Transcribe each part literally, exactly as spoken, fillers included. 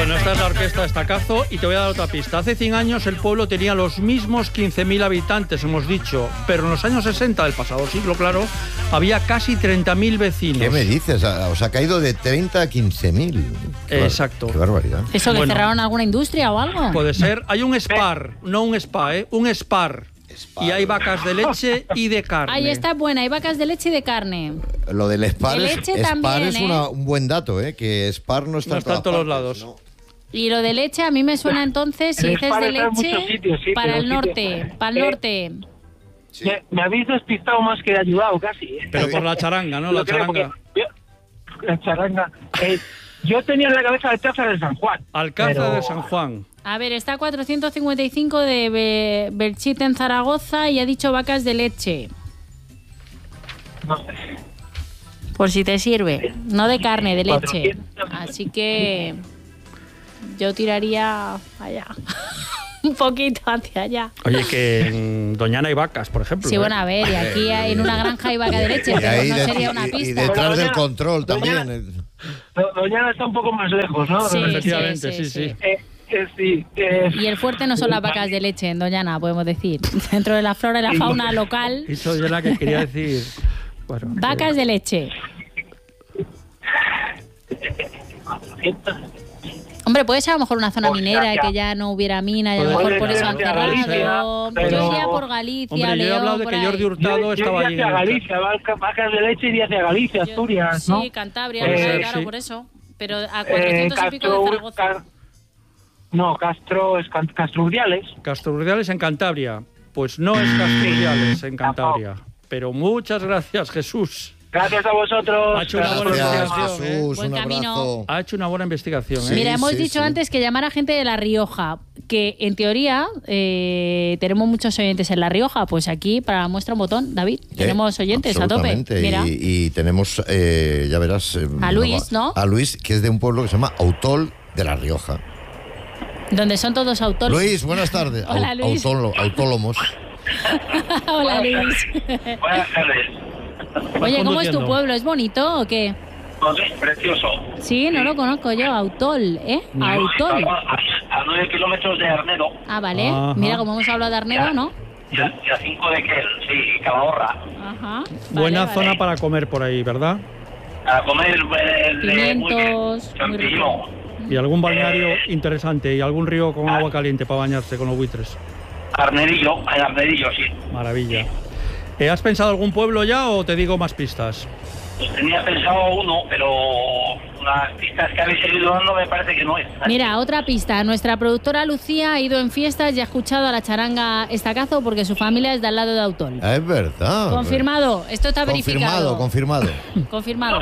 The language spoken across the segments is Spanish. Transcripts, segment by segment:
Bueno, esta es la orquesta Estacazo y te voy a dar otra pista. Hace cien años el pueblo tenía los mismos quince mil habitantes, hemos dicho, pero en los años sesenta del pasado siglo, claro, había casi treinta mil vecinos. ¿Qué me dices? O sea, ha caído de treinta a quince mil. Exacto. Qué barbaridad. ¿Eso que Bueno, cerraron alguna industria o algo? Puede ser. Hay un Spar, no un spa, ¿eh? Un Spar. Spar. Y hay vacas de leche y de carne. Ahí está buena, hay vacas de leche y de carne. Lo del Spar, De es, leche Spar también, es ¿eh? una, un buen dato, ¿eh? Que Spar no está, No en, está en todos los lados. No. Y lo de leche a mí me suena entonces, si El dices Spar de está en leche, muchos sitios, sí, para pero el sitios- norte, para el Eh, norte. Sí. Me, me habéis despistado más que ayudado casi. ¿eh? Pero por la charanga, ¿no? La Lo creo, charanga. porque yo- la charanga. Eh, yo tenía en la cabeza Alcázar de San Juan. Alcázar pero- de San Juan. A ver, está a cuatrocientos cincuenta y cinco de Be- Belchite en Zaragoza y ha dicho vacas de leche. No sé. Por si te sirve. No de carne, de leche. cuatrocientos. Así que yo tiraría allá. Un poquito hacia allá. Oye, que en Doñana hay vacas, por ejemplo. Sí, ¿eh? bueno, a ver, y aquí hay- en una granja hay vaca de leche, Y, pero ahí no de- sería una y- y pista. detrás del Doñana- control Doñana- también. Do- Doñana está un poco más lejos, ¿no? Sí, Efectivamente, sí, sí, sí, sí. Eh, eh, sí, eh, Y el fuerte no son las vacas de leche en Doñana, podemos decir. Dentro de la flora y la fauna local, Eso ya la que quería decir. Bueno, vacas de leche. Hombre, puede ser a lo mejor una zona Pues ya, minera y ya. que ya no hubiera mina y a lo Puede mejor por ser, eso han hacia cerrado. Galicia, pero- Yo iría por Galicia, Hombre, yo he León, hablado de por que ahí. Jordi Hurtado yo, estaba yo allí. iría en hacia el- Galicia, vaca- vacas de leche iría hacia Galicia, Asturias, ¿no? Sí, Cantabria, Eh, no sé, claro, sí. por eso. Pero a Eh, cuatrocientos y pico de Castro, Zaragoza. Ca- no, Castro, es Can- Castro Urdiales. Castro Urdiales en Cantabria. Pues no es Castro Urdiales en Cantabria. Pero muchas gracias, Jesús. Gracias a vosotros. Ha hecho una buena Gracias. Gracias, investigación, Jesús. Buen Un camino. abrazo. Ha hecho una buena investigación. ¿eh? Sí. Mira, hemos dicho sí. antes que llamar a gente de La Rioja, que en teoría eh, tenemos muchos oyentes en La Rioja. Pues aquí, para la muestra un botón, David, Eh, tenemos oyentes a tope. absolutamente. Mira. Y, y tenemos, eh, ya verás... eh, A Luis, ¿no? A Luis, que es de un pueblo que se llama Autol de La Rioja. Donde son todos autónomos. Luis, buenas tardes. Hola, Au- Luis. autólo- Autónomos. Hola, Luis. Buenas tardes. Oye, ¿cómo es tu conduciendo. pueblo? ¿Es bonito o qué? Pues es precioso. Sí, no lo conozco yo. Autol, ¿eh? Autol. A, a nueve kilómetros de Arnedo Ah, vale. Ajá. Mira, como hemos hablado de Arnedo, ¿no? y a, y a cinco de Quel, sí, Calahorra. Ajá. Buena Vale, zona vale. para comer por ahí, ¿verdad? A comer eh, de Pimientos, muy muy tranquilo. Y algún balneario interesante y algún río con agua caliente para bañarse con los buitres. Arnedillo, en Arnedillo, sí. Maravilla. Eh, ¿Has pensado algún pueblo ya o te digo más pistas? Pues tenía pensado uno, pero las pistas que habéis seguido dando me parece que no es. Mira, otra pista. Nuestra productora Lucía ha ido en fiestas y ha escuchado a la charanga Estacazo porque su familia es de al lado de Autol. Ah, es verdad. Confirmado. Esto está verificado. Confirmado, confirmado. Confirmado.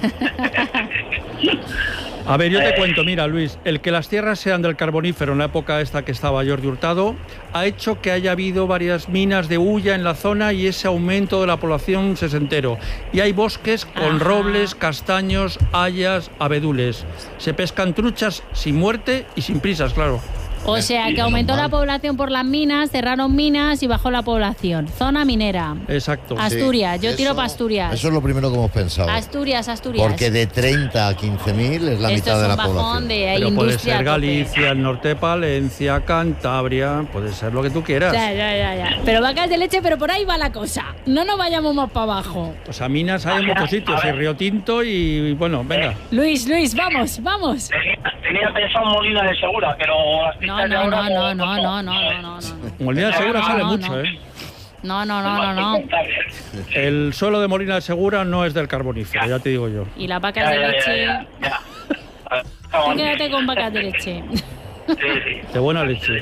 A ver, yo te cuento, mira, Luis, el que las tierras sean del Carbonífero en la época esta que estaba Jordi Hurtado ha hecho que haya habido varias minas de hulla en la zona y ese aumento de la población sesentero. Y hay bosques con Ajá. robles, castaños, hayas, abedules. Se pescan truchas sin muerte y sin prisas, claro. O sea, que aumentó la población por las minas, cerraron minas y bajó la población. Zona minera. Exacto. Asturias, yo tiro Eso- para Asturias. Eso es lo primero que hemos pensado. Asturias, Asturias. Porque de treinta a quince mil es la Esto mitad es de la un bajón población. de hay Pero puede industria ser a tope. Galicia, el norte de Palencia, Cantabria, puede ser lo que tú quieras. Ya, ya, ya, ya. Pero vacas de leche, pero por ahí va la cosa. No nos vayamos más para abajo. O sea, minas hay en muchos sitios, y Río Tinto y bueno, venga. Luis, Luis, vamos, vamos. Tenía, tenía pensado Molina de Segura, pero las pistas No, de no, ahora no, no, no, no, no, no, no, no. Molina de Segura No, sale no, mucho, no. ¿eh? No, no, no, no, no. El suelo de Molina de Segura no es del Carbonífero, ya te digo yo. Y las vacas de leche. Tú quédate con vacas de leche. Sí, sí. De buena leche.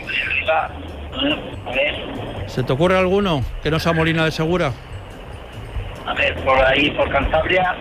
A ver, ¿Se te ocurre alguno que no sea Molina de Segura? a ver, por ahí, por Cantabria.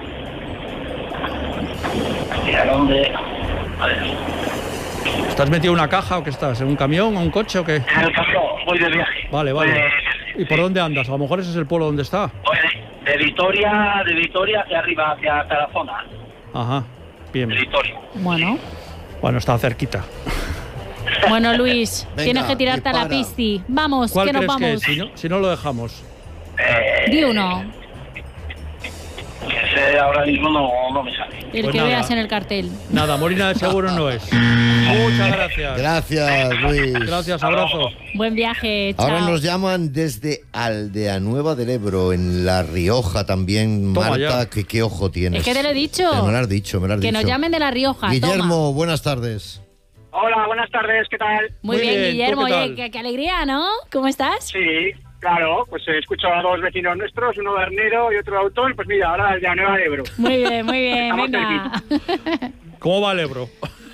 ¿A dónde? A ver. ¿Estás metido en una caja o qué estás? ¿En un camión o un coche o qué? En el camión, voy de viaje. Vale, Voy vale. de- ¿Y por dónde andas? A lo mejor ese es el pueblo donde está. voy de, de Vitoria, de Vitoria hacia arriba, hacia Tarazona. Ajá, bien. De Vitoria. Bueno, Bueno, está cerquita. bueno, Luis, Venga, tienes que tirarte a la dispara. pisti. Vamos, ¿Cuál que nos crees que vamos. es? Si no, si no lo dejamos. Eh, Di uno. ese ahora mismo no, no me sale. El Pues que nada. veas en el cartel. Nada, Molina de Seguro no es. Muchas gracias. Gracias, Luis. Gracias, abrazo. Buen viaje, chao. Ahora nos llaman desde Aldea Nueva del Ebro, en La Rioja también. Toma Marta, ya. que qué ojo tienes. Es que te lo he dicho. Te me lo has dicho, me lo has Que dicho. nos llamen de La Rioja. Guillermo, toma. buenas tardes. Hola, buenas tardes, ¿qué tal? Muy, Muy bien, bien, ¿tú Guillermo. qué tal? Oye, qué, qué alegría, ¿no? ¿Cómo estás? Sí, claro, pues he escuchado a dos vecinos nuestros, uno de Arnero y otro de Autón, pues mira, ahora de Nueva de Ebro. Muy bien, muy bien. Estamos Venga. ¿Cómo va el Ebro?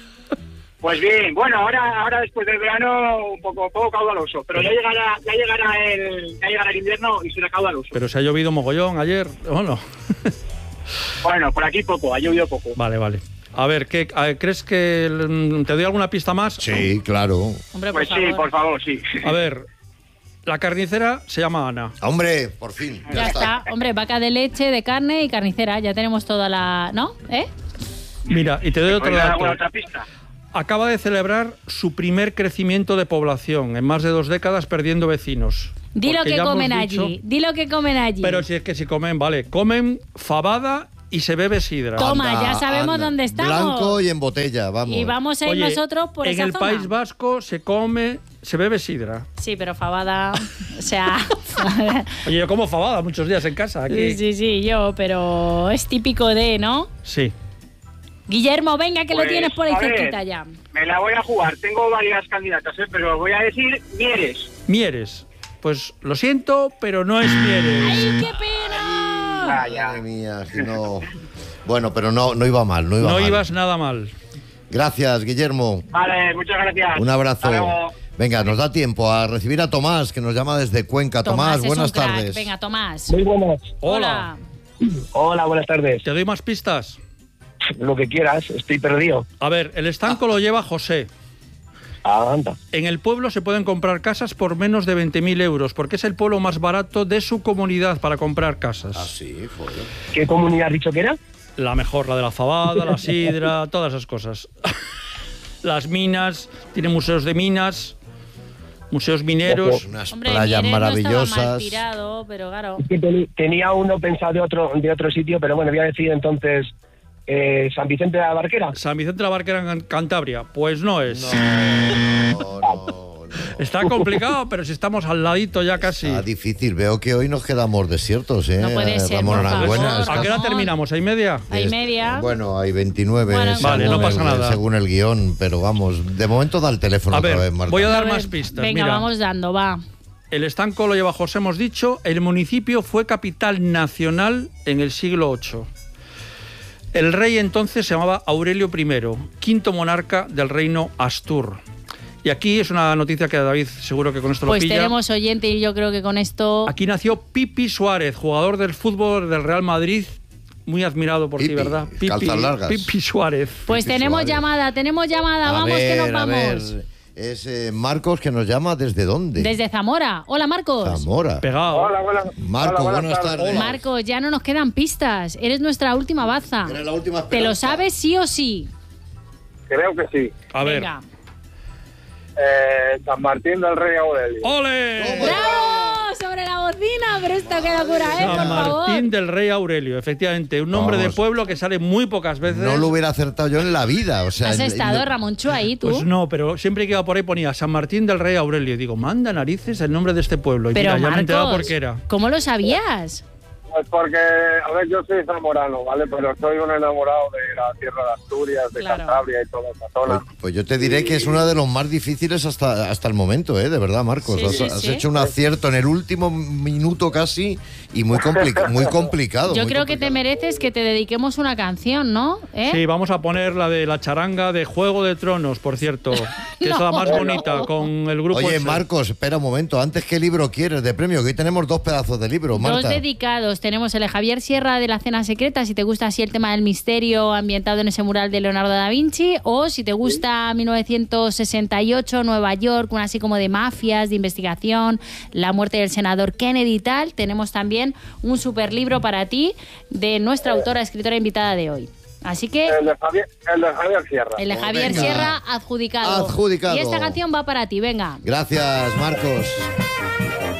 Pues bien, bueno, ahora ahora después del verano un poco poco caudaloso, pero ya llegará ya llegará el ya llegará el invierno y será caudaloso. Pero se ha llovido mogollón ayer, ¿o no? Bueno, por aquí poco, ha llovido poco. Vale, vale. A ver, ¿qué, a ver, ¿crees que el- te doy alguna pista más? Sí, claro. Hombre, por Pues sí, favor. por favor, sí. A ver, la carnicera se llama Ana. Hombre, por fin. Ya está. Hombre, vaca de leche, de carne y carnicera. Ya tenemos toda la... ¿No? ¿Eh? Mira, y te doy otro ¿Puedes dar dato. alguna otra pista? Acaba de celebrar su primer crecimiento de población en más de dos décadas perdiendo vecinos. Di lo Porque que ya hemos comen dicho- allí. Di lo que comen allí. Pero si es que si comen, vale, comen fabada y se bebe sidra. Toma, Anda, ya sabemos anda. dónde estamos. Blanco y en botella, vamos. Y vamos a ir Oye, nosotros por en esa el zona. País Vasco se come, se bebe sidra. Sí, pero fabada... O sea... Oye, yo como fabada muchos días en casa. Aquí. sí, sí, sí, yo, pero es típico de, ¿no? Sí. Guillermo, venga, que Pues, lo tienes por ahí a ver, cerquita ya. Me la voy a jugar, tengo varias candidatas, ¿eh? Pero voy a decir Mieres. Mieres. Pues lo siento, pero no es Mieres. ¡Ay, qué pena! Vaya. Madre mía, si no... Bueno, pero no, no iba mal, no iba No mal. ibas nada mal. Gracias, Guillermo. Vale, muchas gracias. Un abrazo. Hasta luego. Venga, nos da tiempo a recibir a Tomás, que nos llama desde Cuenca. Tomás, es buenas un crack. tardes. Venga, Tomás. Muy buenas. Hola. Hola, buenas tardes. ¿Te doy más pistas? Lo que quieras, estoy perdido. A ver, el estanco lo lleva José. Ah, anda. En el pueblo se pueden comprar casas por menos de veinte mil euros, porque es el pueblo más barato de su comunidad para comprar casas. Ah, sí, joder. ¿Qué comunidad has dicho que era? La mejor, la de la fabada, la sidra, todas esas cosas. Las minas, tiene museos de minas, museos mineros. Unas Hombre, playas Mieres no estaba mal maravillosas. tirado, pero claro. Es que teni- tenía uno pensado de otro de otro sitio, pero bueno, voy a decir entonces eh, San Vicente de la Barquera. San Vicente de la Barquera en Cantabria, pues no es. No, no, no. Está complicado, pero si estamos al ladito ya casi. Está difícil. Veo que hoy nos quedamos desiertos, ¿eh? No puede ser, Ramón, por enhorabuena. favor. Estás- ¿A qué hora terminamos? ¿A y media? Hay media. Bueno, hay veintinueve. Bueno, según Vale, no el- pasa nada. Según el guión, pero vamos, de momento da el teléfono A otra ver, vez, Marta. voy a dar A ver, más pistas. Venga, Mira, vamos dando, va. el estanco lo lleva José, hemos dicho. El municipio fue capital nacional en el siglo ocho. El rey entonces se llamaba Aurelio I, quinto monarca del reino Astur. Y aquí es una noticia que David seguro que con esto Pues lo pilla. tenemos oyente y yo creo que con esto... Aquí nació Pipi Suárez, jugador del fútbol del Real Madrid, muy admirado por ti, Pipi, ¿verdad? Pipi, calzas largas. Pipi Suárez. Pues Pipi tenemos Suárez. llamada, tenemos llamada, A vamos que nos ver, a vamos. ver, es eh, Marcos que nos llama ¿desde dónde? Desde Zamora. Hola, Marcos. Zamora. Pegado. Hola, buenas. Marco, hola, buenas tardes. Marcos, ya no nos quedan pistas. Eres nuestra última baza. Eres la última ¿Te lo esperanza. sabes sí o sí? Creo que sí. A ver. Venga. Eh, San Martín del Rey Aurelio. ¡Ole! ¡Bravo! Sobre la bocina, pero esto qué locura, ¿eh? Por San favor. Martín del Rey Aurelio, efectivamente. Un nombre Vamos. de pueblo que sale muy pocas veces. No lo hubiera acertado yo en la vida. O sea, ¿Has en- estado, en- Ramoncho, ahí tú? Pues no, pero siempre que iba por ahí ponía San Martín del Rey Aurelio. Y digo, manda narices el nombre de este pueblo. Y Pero, mira, ya me he enterado por Marcos, qué era. ¿cómo lo sabías? Pues porque, a ver, yo soy zamorano, ¿vale? Pero soy un enamorado de la tierra de Asturias, de Claro. Cantabria y toda esa zona. Pues, pues yo te diré que es uno de los más difíciles hasta, hasta el momento, ¿eh? De verdad, Marcos. Sí, has sí, has sí. hecho un acierto en el último minuto casi y muy, complica- muy complicado. Yo muy creo que te complicado. mereces que te dediquemos una canción, ¿no? ¿Eh? Sí, vamos a poner la de la charanga de Juego de Tronos, por cierto. Que es la No. más bonita, con el grupo Oye, ese. Marcos, espera un momento. Antes, ¿qué libro quieres de premio? Que hoy tenemos dos pedazos de libro, Dos Marta. dedicados. Tenemos el de Javier Sierra de La Cena Secreta, si te gusta así el tema del misterio ambientado en ese mural de Leonardo da Vinci, o si te gusta mil novecientos sesenta y ocho, Nueva York, una así como de mafias, de investigación, la muerte del senador Kennedy y tal, tenemos también un super libro para ti de nuestra autora, escritora invitada de hoy. Así que El de Javier, el de Javier Sierra. el de Pues Javier venga. Sierra adjudicado. Adjudicado. Y esta canción va para ti, venga. Gracias, Marcos.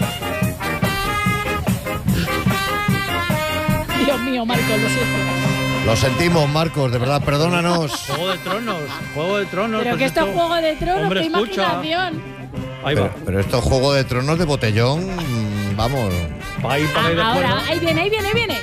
Dios mío, Marcos, lo siento. Lo sentimos, Marcos, de verdad, perdónanos. Juego de Tronos, Juego de Tronos. Pero pues que esto es Juego de Tronos, hombre, qué escucha. imaginación. Ahí va. Pero, pero esto es Juego de Tronos de botellón, vamos. Ahí para ahí de Ah, ahora, acuerdo. ahí viene, ahí viene, ahí viene.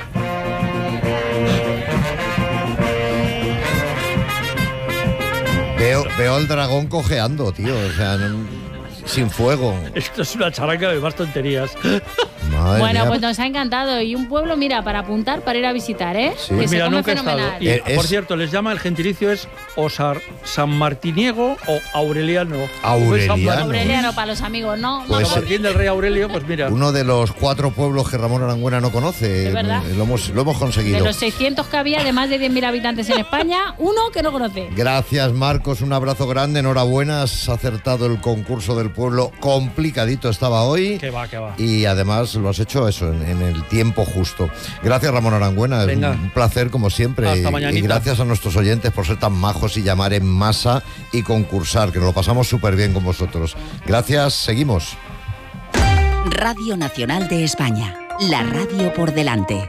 Veo, veo al dragón cojeando, tío, o sea, no- sin fuego. Esto es una charanga de más tonterías. Madre Bueno, mía. pues nos ha encantado. Y un pueblo, mira, para apuntar, para ir a visitar, ¿eh? Sí. Que Pues se mira, come nunca he estado. fenomenal. Y, Eh, por es- cierto, les llama, el gentilicio es Osar San Martiniego o Aureliano. Aureliano. Aureliano para los amigos, ¿no? Pues, Vamos Como eh, Martín del Rey Aurelio, pues mira. Uno de los cuatro pueblos que Ramón Arangüena no conoce. Es verdad. Lo hemos, lo hemos de conseguido. los seiscientos que había, de más de diez mil habitantes en España, uno que no conoce. Gracias, Marcos, un abrazo grande, enhorabuena, has acertado el concurso del pueblo, complicadito estaba hoy. Que va, que va. Y además lo has hecho eso, en, en el tiempo justo. Gracias, Ramón Arangüena, Venga. es un placer como siempre. Hasta Y- mañanita. Y gracias a nuestros oyentes por ser tan majos y llamar en masa y concursar, que nos lo pasamos súper bien con vosotros. Gracias, seguimos. Radio Nacional de España. La radio por delante.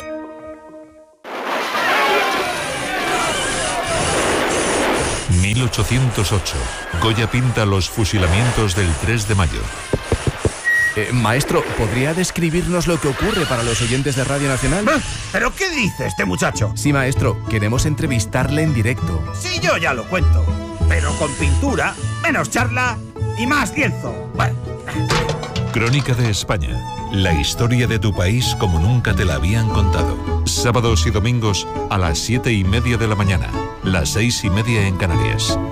mil ochocientos ocho. Goya pinta los fusilamientos del tres de mayo. Eh, maestro, ¿podría describirnos lo que ocurre para los oyentes de Radio Nacional? ¿Pero qué dice este muchacho? Sí, maestro, queremos entrevistarle en directo. Sí, yo ya lo cuento. Pero con pintura, menos charla y más lienzo. Bueno. Crónica de España. La historia de tu país como nunca te la habían contado. Sábados y domingos a las siete y media de la mañana. Las seis y media en Canarias.